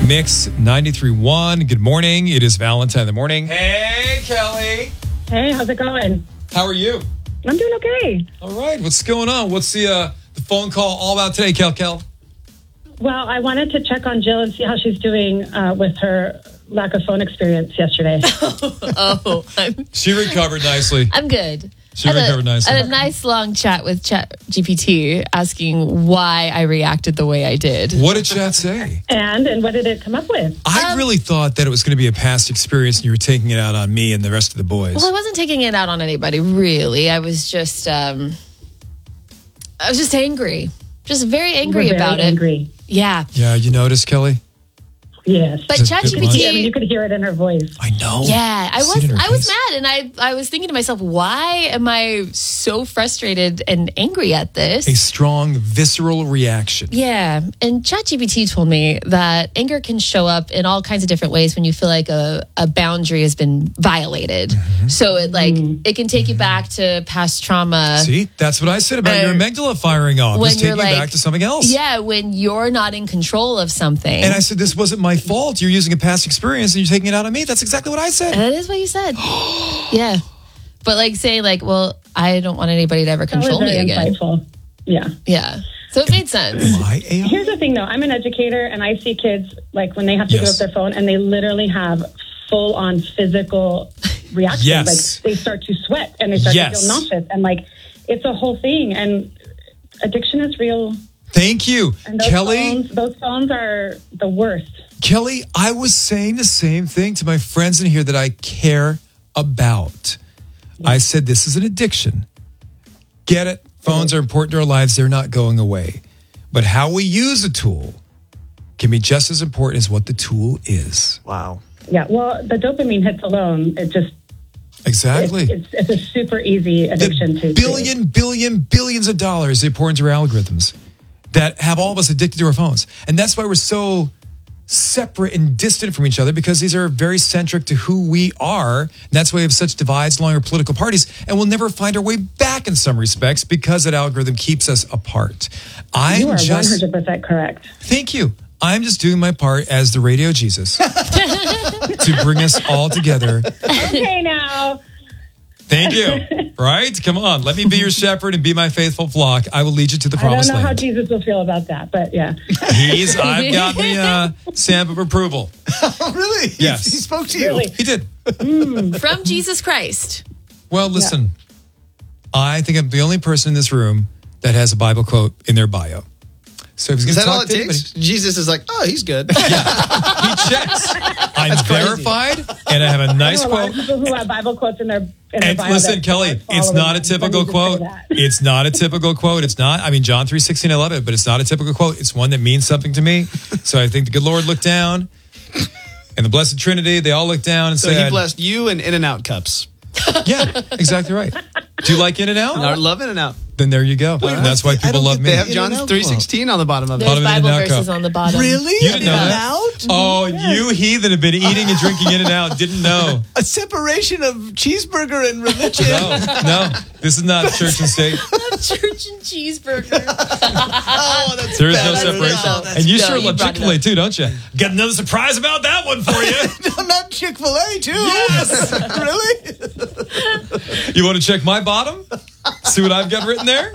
Mix 93.1. Good morning. It is Valentine in the morning. Hey, Kelly. Hey, how's it going? How are you? I'm doing okay. All right. What's going on? What's the phone call all about today, Kel? Well, I wanted to check on Jill and see how she's doing with her lack of phone experience yesterday. She recovered nicely. I'm good. She recovered nicely. I had a nice long chat with ChatGPT asking why I reacted the way I did. What did Chat say? And what did it come up with? I really thought that it was going to be a past experience and you were taking it out on me and the rest of the boys. Well, I wasn't taking it out on anybody, really. I was just angry. Just very angry about angry. it. Yeah. Yeah, you noticed, Kelly? Yes. But Is it good ChatGPT, I mean, you could hear it in her voice. I know. yeah, I See it in her was face. mad, and I was thinking to myself, why am I so frustrated and angry at this? A strong, visceral reaction. Yeah, and ChatGPT told me that anger can show up in all kinds of different ways when you feel like a boundary has been violated. Mm-hmm. So it can take you back to past trauma. See, that's what I said about your amygdala firing off. when It's taking you're you like- back to something else. Yeah, when you're not in control of something. And I said, this wasn't my fault. You're using a past experience and you're taking it out on me. That's exactly what I said. That is what you said. Yeah. But saying well, I don't want anybody to ever That was control me very again. insightful. Yeah. Yeah. So it made sense. My AI? Here's the thing, though. I'm an educator, and I see kids, when they have to give Yes. up their phone, and they literally have full-on physical reactions. Yes. They start to sweat, and they start Yes. to feel nauseous. And, it's a whole thing. And addiction is real. Thank you. And those phones are the worst. Kelly, I was saying the same thing to my friends in here that I care about. I said, this is an addiction. Get it? Phones are important to our lives. They're not going away. But how we use a tool can be just as important as what the tool is. Wow. Yeah, well, the dopamine hits alone, Exactly. it's a super easy addiction to billions of dollars they pour into our algorithms that have all of us addicted to our phones. And that's why we're so separate and distant from each other, because these are very centric to who we are. And that's why we have such divides along our political parties, and we'll never find our way back in some respects because that algorithm keeps us apart. You are 100% correct. Thank you. I'm just doing my part as the radio Jesus to bring us all together. Okay, now. Thank you. Right? Come on. Let me be your shepherd and be my faithful flock. I will lead you to the I don't promised know how land. Jesus will feel about that, but yeah. I've got the stamp of approval. Oh, really? Yes. He spoke to you. Really? He did. From Jesus Christ. Well, listen, I think I'm the only person in this room that has a Bible quote in their bio. So if he's Is going to that all talk it to anybody, takes? Jesus is like, oh, he's good. he checks. I'm That's crazy. verified, and I have a nice I know a lot quote. of people who have Bible quotes in their And bio listen, that Kelly, aren't it's following not a them. So I typical need to say quote. that. It's not a typical quote. It's not. I mean, John 3:16, I love it, but it's not a typical quote. It's one that means something to me. So I think the good Lord looked down, and the Blessed Trinity, they all looked down and So said, he blessed you and In-N-Out cups. yeah, exactly right. Do you like In-N-Out? I love In-N-Out. Then there you go. And that's why people love me. They have John 3:16 on the bottom of it. There's Bottom of Bible In-N-Out verses cup. on the bottom. Really? You didn't know that? In-N-Out? Oh, you heathen have been eating and drinking In-N-Out. Didn't know. A separation of cheeseburger and religion. No. This is not church and state. Church and cheeseburger. Oh, that's There is no bad. separation. No, that's And you no, sure you love brought it Chick-fil-A up. too, don't you? Got another surprise about that one for you. I'm not Chick-fil-A, too. Yes. Really? You want to check my bottom? See what I've got written there?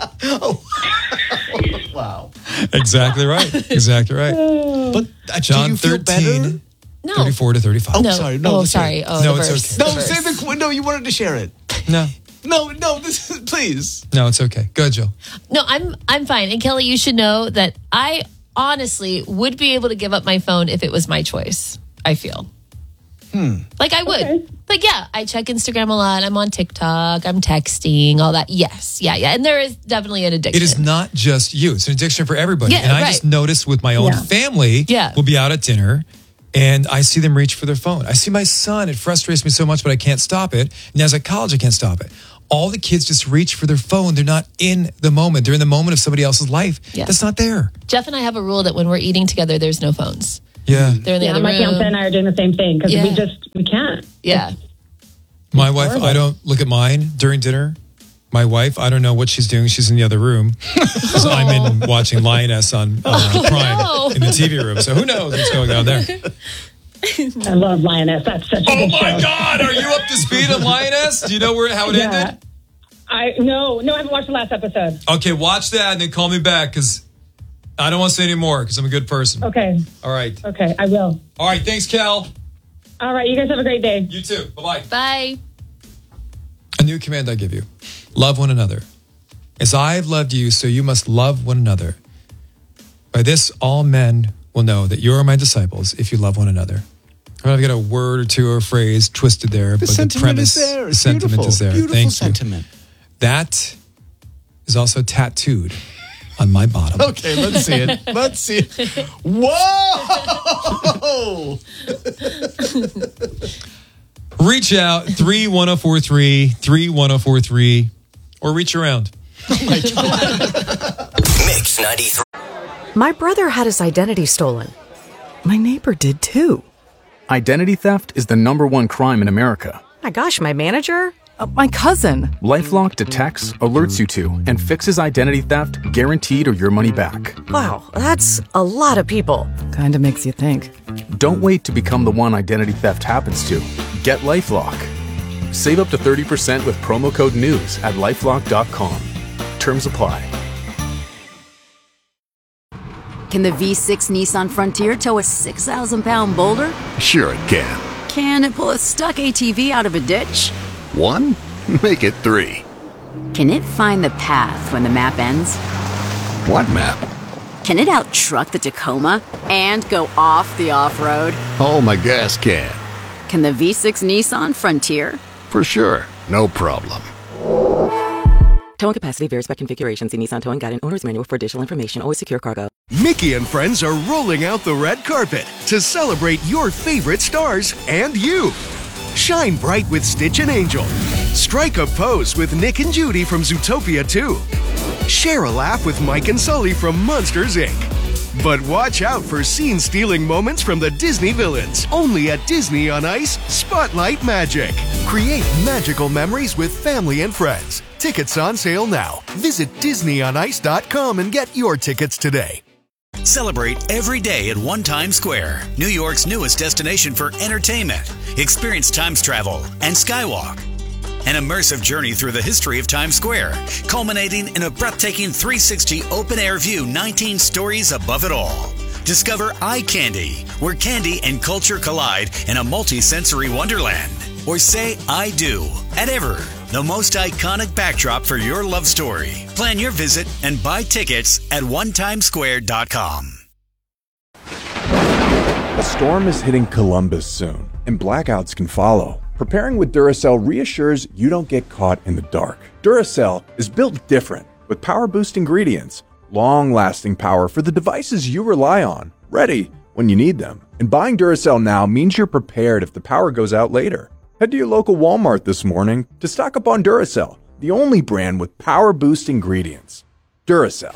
Wow. Exactly right. Exactly right. But John do you feel 13, better? No. 34 to 35. Oh, No. sorry. No, Oh, let's hear sorry. it. Oh, No, the it's verse. okay. No, The verse. say the. No, you wanted to share it. No, This is please. no, it's okay. Go ahead, Jill. No, I'm fine. And Kelly, you should know that I honestly would be able to give up my phone if it was my choice. I feel. Like I would. Okay. Like, yeah, I check Instagram a lot. I'm on TikTok. I'm texting, all that. Yes. Yeah. And there is definitely an addiction. It is not just you. It's an addiction for everybody. Yeah, and I right. just noticed with my own Yeah. family, Yeah. we'll be out at dinner and I see them reach for their phone. I see my son. It frustrates me so much, but I can't stop it. And as at college, I can't stop it. All the kids just reach for their phone. They're not in the moment. They're in the moment of somebody else's life. Yeah. That's not there. Jeff and I have a rule that when we're eating together, there's no phones. Yeah. They're in the Yeah, other my room. fiance and I are doing the same thing because Yeah. we can't. Yeah. My wife, horrible. I don't look at mine during dinner. My wife, I don't know what she's doing. She's in the other room. So I'm in watching Lioness on Prime in the TV room. So who knows what's going on there? I love Lioness. That's such a good show. Oh my God! Are you up to speed on Lioness? Do you know how it ended? No, I haven't watched the last episode. Okay, watch that and then call me back because I don't want to say any more because I'm a good person. Okay. All right. Okay, I will. All right. Thanks, Cal. All right, you guys have a great day. You too. Bye-bye. Bye. A new command I give you. Love one another. As I have loved you, so you must love one another. By this, all men will know that you are my disciples if you love one another. I've got a word or two or a phrase twisted there, but the premise, is there. the sentiment is there. Beautiful Thank sentiment. you. That is also tattooed on my bottom. Okay, let's see it. Let's see it. Whoa! Reach out, 31043, 31043, or reach around. Mix 93. My brother had his identity stolen. My neighbor did too. Identity theft is the #1 crime in America. My gosh, my manager? My cousin. LifeLock detects, alerts you to, and fixes identity theft guaranteed or your money back. Wow, that's a lot of people. Kinda makes you think. Don't wait to become the one identity theft happens to. Get LifeLock. Save up to 30% with promo code NEWS at LifeLock.com. Terms apply. Can the V6 Nissan Frontier tow a 6,000-pound boulder? Sure it can. Can it pull a stuck ATV out of a ditch? 1? Make it 3. Can it find the path when the map ends? What map? Can it out-truck the Tacoma and go off the off-road? Oh, my gas can. Can the V6 Nissan Frontier? For sure. No problem. Towing capacity varies by configuration. See Nissan Towing Guide and Owner's Manual for additional information. Always secure cargo. Mickey and friends are rolling out the red carpet to celebrate your favorite stars and you. Shine bright with Stitch and Angel. Strike a pose with Nick and Judy from Zootopia 2. Share a laugh with Mike and Sully from Monsters, Inc. But watch out for scene-stealing moments from the Disney villains. Only at Disney on Ice Spotlight Magic. Create magical memories with family and friends. Tickets on sale now. Visit DisneyOnIce.com and get your tickets today. Celebrate every day at One Times Square, New York's newest destination for entertainment. Experience Times Travel and Skywalk. An immersive journey through the history of Times Square, culminating in a breathtaking 360 open-air view 19 stories above it all. Discover Eye Candy, where candy and culture collide in a multi-sensory wonderland. Or say I do at Ever, the most iconic backdrop for your love story. Plan your visit and buy tickets at onetimesquare.com. A storm is hitting Columbus soon, and blackouts can follow. Preparing with Duracell reassures you don't get caught in the dark. Duracell is built different, with power-boost ingredients, long-lasting power for the devices you rely on, ready when you need them. And buying Duracell now means you're prepared if the power goes out later. Head to your local Walmart this morning to stock up on Duracell, the only brand with power-boost ingredients. Duracell.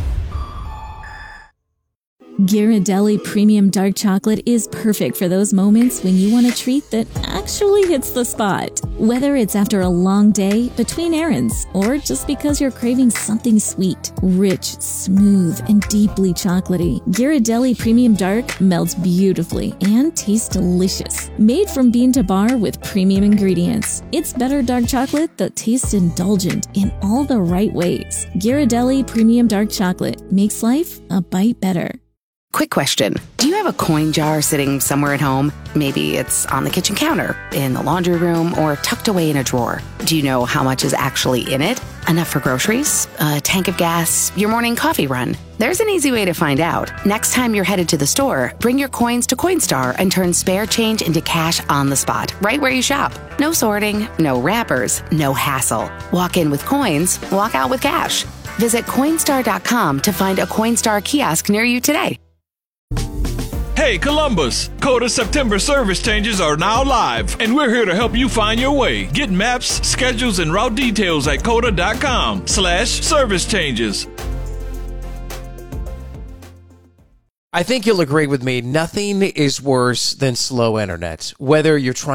Ghirardelli Premium Dark Chocolate is perfect for those moments when you want a treat that actually hits the spot. Whether it's after a long day, between errands, or just because you're craving something sweet, rich, smooth, and deeply chocolatey, Ghirardelli Premium Dark melts beautifully and tastes delicious. Made from bean to bar with premium ingredients, it's better dark chocolate that tastes indulgent in all the right ways. Ghirardelli Premium Dark Chocolate makes life a bite better. Quick question. Do you have a coin jar sitting somewhere at home? Maybe it's on the kitchen counter, in the laundry room, or tucked away in a drawer. Do you know how much is actually in it? Enough for groceries? A tank of gas? Your morning coffee run? There's an easy way to find out. Next time you're headed to the store, bring your coins to Coinstar and turn spare change into cash on the spot, right where you shop. No sorting, no wrappers, no hassle. Walk in with coins, walk out with cash. Visit Coinstar.com to find a Coinstar kiosk near you today. Hey Columbus, Coda September service changes are now live, and we're here to help you find your way. Get maps, schedules, and route details at coda.com/service changes. I think you'll agree with me, nothing is worse than slow internet. Whether you're trying